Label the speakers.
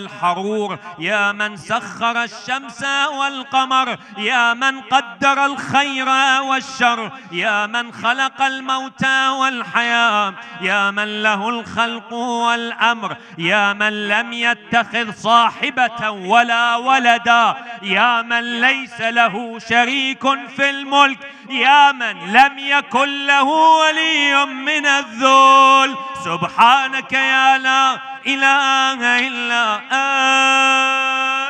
Speaker 1: الحرور، يا من سخر الشمس والقمر، يا من قدر الخير والشر، يا من خلق الموت والحياة، يا من له الخلق والأمر، يا من لم يتخذ صاحبة ولا ولدا، يا من ليس له شريك في الملك، يا من لم يكن له ولي من الذل. سبحانك يا لا إله إلا أنت.